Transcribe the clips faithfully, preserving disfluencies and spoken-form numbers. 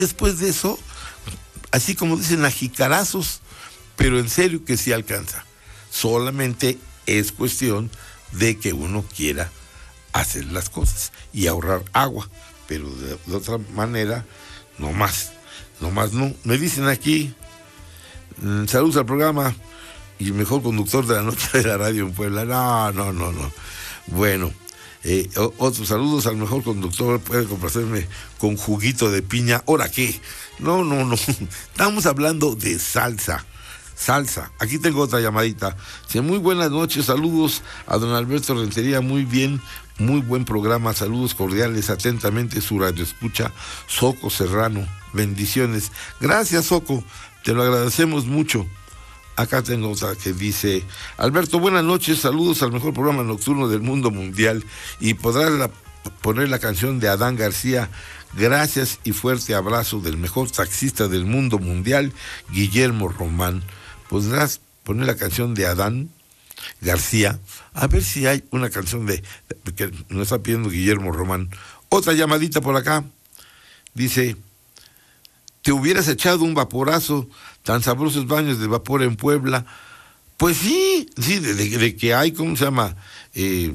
después de eso, así como dicen, a jicarazos, pero en serio que sí alcanza. Solamente es cuestión de que uno quiera hacer las cosas y ahorrar agua, pero de, de otra manera, no más, no más no. Me dicen aquí, mmm, saludos al programa y el mejor conductor de la noche de la radio en Puebla. No, no, no, no. Bueno, eh, otros saludos al mejor conductor, puede complacerme con juguito de piña. ¿Ahora qué? No, no, no. Estamos hablando de salsa. Salsa. Aquí tengo otra llamadita. Dice, muy buenas noches, saludos a don Alberto Rentería, muy bien, muy buen programa, saludos cordiales, atentamente su radio escucha, Soco Serrano, bendiciones. Gracias, Soco, te lo agradecemos mucho. Acá tengo otra que dice, Alberto, buenas noches, saludos al mejor programa nocturno del mundo mundial y podrás la, poner la canción de Adán García, gracias y fuerte abrazo del mejor taxista del mundo mundial, Guillermo Román. ¿Podrás poner la canción de Adán García? A ver si hay una canción de, de que nos está pidiendo Guillermo Román. Otra llamadita por acá. Dice, ¿te hubieras echado un vaporazo, tan sabrosos baños de vapor en Puebla? Pues sí, sí, de, de, de que hay, ¿cómo se llama? Eh,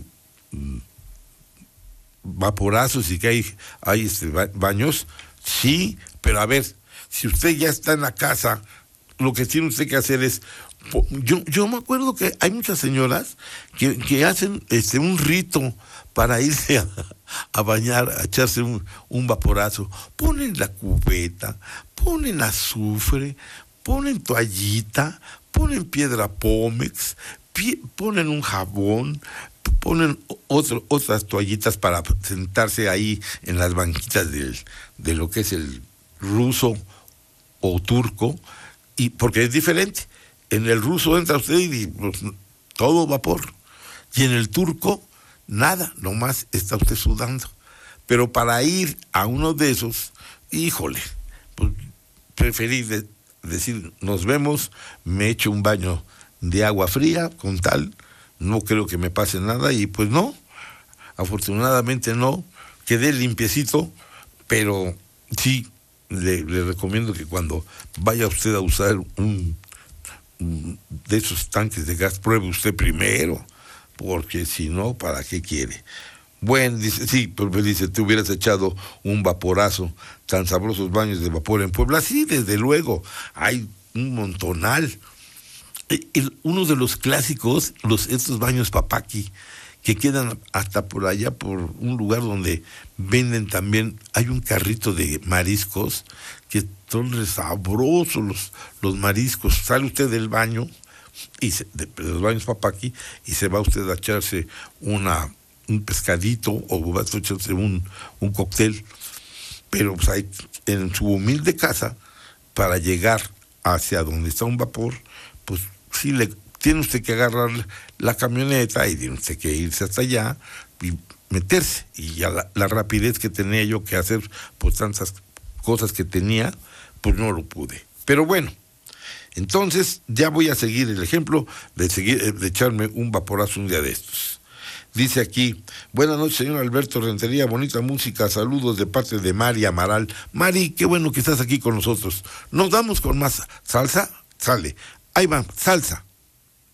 vaporazos y que hay, hay este, baños. Sí, pero a ver, si usted ya está en la casa, lo que tiene usted que hacer es, yo, yo me acuerdo que hay muchas señoras que, que hacen este un rito para irse a, a bañar, a echarse un, un vaporazo. Ponen la cubeta, ponen azufre, ponen toallita, ponen piedra pómex, pie, ponen un jabón, ponen otro, otras toallitas para sentarse ahí en las banquitas del, de lo que es el ruso o turco. Y porque es diferente. En el ruso entra usted y pues, todo vapor. Y en el turco, nada, nomás está usted sudando. Pero para ir a uno de esos, híjole, pues preferí de, decir, nos vemos, me echo un baño de agua fría, con tal, no creo que me pase nada, y pues no, afortunadamente no, quedé limpiecito, pero sí, Le, le recomiendo que cuando vaya usted a usar un, un de esos tanques de gas, pruebe usted primero, porque si no, ¿para qué quiere? Bueno, dice, sí, pues dice, te hubieras echado un vaporazo, tan sabrosos baños de vapor en Puebla. Sí, desde luego, hay un montonal. El, el, uno de los clásicos, los estos baños Papaqui, que quedan hasta por allá, por un lugar donde venden también, hay un carrito de mariscos, que son sabrosos los, los mariscos. Sale usted del baño, y se, de, de los baños Papaqui, y se va usted a echarse una, un pescadito, o va a echarse un, un cóctel, pero pues hay, en su humilde casa, para llegar hacia donde está un vapor, pues sí le tiene usted que agarrar la camioneta y tiene usted que irse hasta allá y meterse. Y ya la, la rapidez que tenía yo que hacer por tantas cosas que tenía, pues no lo pude. Pero bueno, entonces ya voy a seguir el ejemplo de, seguir, de echarme un vaporazo un día de estos. Dice aquí, buenas noches, señor Alberto Rentería, bonita música, saludos de parte de Mari Amaral. Mari, qué bueno que estás aquí con nosotros. ¿Nos damos con más salsa? Sale. Ahí va, salsa.